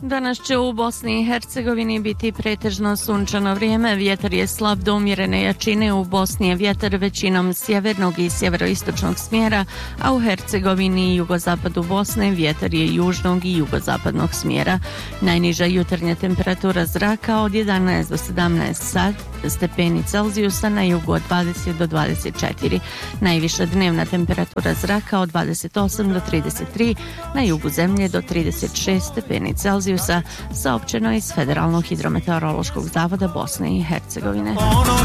Danas će u Bosni i Hercegovini biti pretežno sunčano vrijeme, vjetar je slab do umjerene jačine, u Bosni je vjetar većinom sjevernog i sjeveroistočnog smjera, a u Hercegovini i jugozapadu Bosne vjetar je južnog i jugozapadnog smjera. Najniža jutarnja temperatura zraka od 11 do 17 stepeni Celzijusa, na jugu od 20 do 24. Najviša dnevna temperatura zraka od 28 do 33, na jugu zemlje do 36 stepeni Celzijusa, saopćeno iz Federalnog hidrometeorološkog zavoda Bosne i Hercegovine. Ono